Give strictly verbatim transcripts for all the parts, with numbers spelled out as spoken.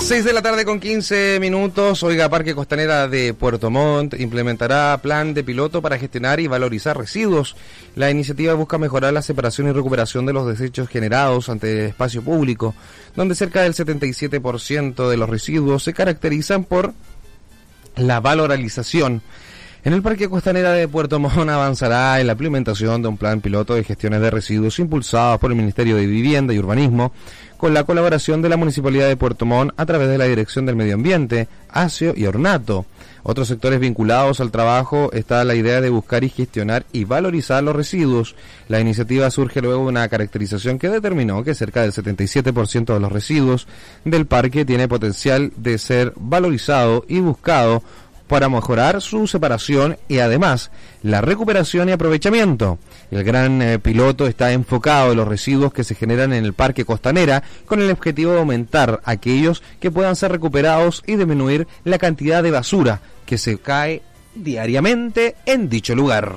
seis de la tarde con quince minutos. Oiga, Parque Costanera de Puerto Montt implementará plan de piloto para gestionar y valorizar residuos. La iniciativa busca mejorar la separación y recuperación de los desechos generados ante el espacio público, donde cerca del setenta y siete por ciento de los residuos se caracterizan por la valorización. En el Parque Costanera de Puerto Montt avanzará en la implementación de un plan piloto de gestiones de residuos impulsados por el Ministerio de Vivienda y Urbanismo, con la colaboración de la Municipalidad de Puerto Montt a través de la Dirección del Medio Ambiente, Asio y Ornato. Otros sectores vinculados al trabajo está la idea de buscar y gestionar y valorizar los residuos. La iniciativa surge luego de una caracterización que determinó que cerca del setenta y siete por ciento de los residuos del parque tiene potencial de ser valorizado y buscado para mejorar su separación y además la recuperación y aprovechamiento. El gran eh, piloto está enfocado en los residuos que se generan en el Parque Costanera con el objetivo de aumentar aquellos que puedan ser recuperados y disminuir la cantidad de basura que se cae diariamente en dicho lugar.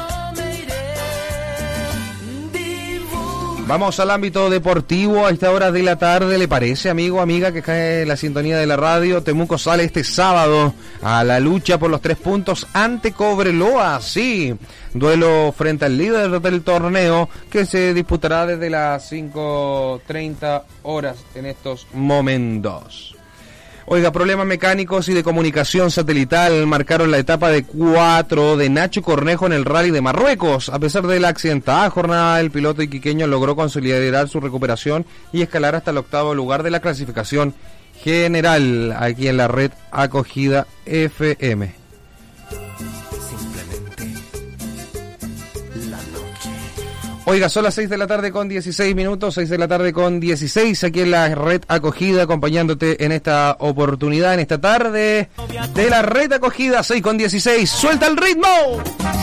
Vamos al ámbito deportivo a esta hora de la tarde. ¿Le parece, amigo, amiga, que cae la sintonía de la radio? Temuco sale este sábado a la lucha por los tres puntos ante Cobreloa. Sí, duelo frente al líder del torneo que se disputará desde las cinco treinta horas en estos momentos. Oiga, problemas mecánicos y de comunicación satelital marcaron la etapa de cuatro de Nacho Cornejo en el Rally de Marruecos. A pesar de la accidentada jornada, el piloto iquiqueño logró consolidar su recuperación y escalar hasta el octavo lugar de la clasificación general aquí en la red acogida F M. Oiga, son las seis de la tarde con dieciséis minutos, seis de la tarde con dieciséis, aquí en la red acogida, acompañándote en esta oportunidad, en esta tarde de la red acogida, seis con dieciséis. ¡Suelta el ritmo!